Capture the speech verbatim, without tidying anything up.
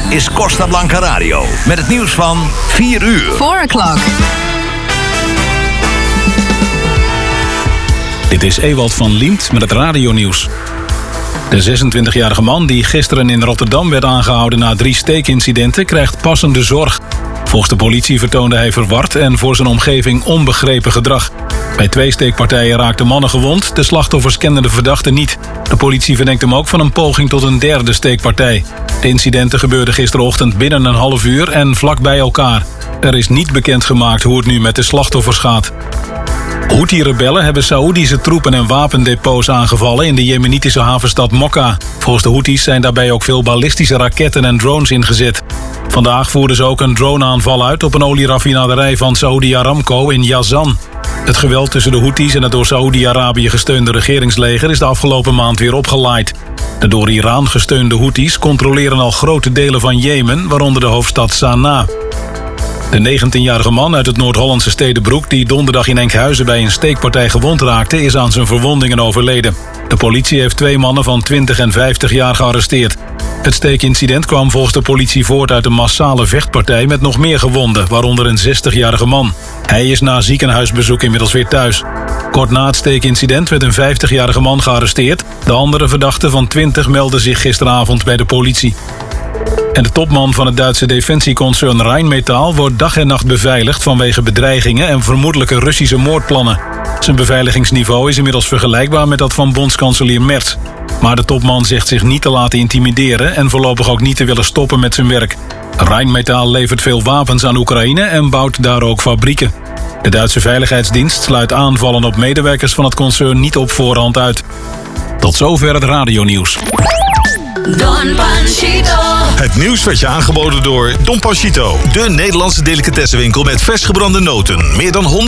is Costa Blanca Radio. Met het nieuws van vier uur. four o'clock. Dit is Ewald van Liemt met het radionieuws. De zesentwintigjarige man die gisteren in Rotterdam werd aangehouden na drie steekincidenten krijgt passende zorg. Volgens de politie vertoonde hij verward en voor zijn omgeving onbegrepen gedrag. Bij twee steekpartijen raakten mannen gewond, de slachtoffers kenden de verdachte niet. De politie verdenkt hem ook van een poging tot een derde steekpartij. De incidenten gebeurden gisterochtend binnen een half uur en vlak bij elkaar. Er is niet bekendgemaakt hoe het nu met de slachtoffers gaat. Houthi-rebellen hebben Saoedische troepen en wapendepots aangevallen in de jemenitische havenstad Mokka. Volgens de Houthis zijn daarbij ook veel ballistische raketten en drones ingezet. Vandaag voerden ze ook een droneaanval uit op een olieraffinaderij van Saudi Aramco in Jazan. Het geweld tussen de Houthis en het door Saoedi-Arabië gesteunde regeringsleger is de afgelopen maand weer opgeleid. De door Iran gesteunde Houthis controleren al grote delen van Jemen, waaronder de hoofdstad Sanaa. De negentienjarige man uit het Noord-Hollandse Stedenbroek die donderdag in Enkhuizen bij een steekpartij gewond raakte, is aan zijn verwondingen overleden. De politie heeft twee mannen van twintig en vijftig jaar gearresteerd. Het steekincident kwam volgens de politie voort uit een massale vechtpartij met nog meer gewonden, waaronder een zestigjarige man. Hij is na ziekenhuisbezoek inmiddels weer thuis. Kort na het steekincident werd een vijftigjarige man gearresteerd. De andere verdachte van twintig meldde zich gisteravond bij de politie. En de topman van het Duitse defensieconcern Rheinmetall wordt dag en nacht beveiligd vanwege bedreigingen en vermoedelijke Russische moordplannen. Zijn beveiligingsniveau is inmiddels vergelijkbaar met dat van bondskanselier Merz. Maar de topman zegt zich niet te laten intimideren en voorlopig ook niet te willen stoppen met zijn werk. Rheinmetall levert veel wapens aan Oekraïne en bouwt daar ook fabrieken. De Duitse Veiligheidsdienst sluit aanvallen op medewerkers van het concern niet op voorhand uit. Tot zover het radionieuws. Don Panchito. Het nieuws werd je aangeboden door Don Panchito. De Nederlandse delicatessenwinkel met vers gebrande noten. Meer dan honderd